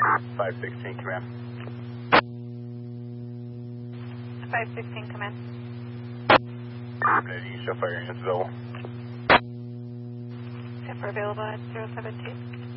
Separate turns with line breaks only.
516, command.
516, come in.
Show fire units available.
If we're available at 017.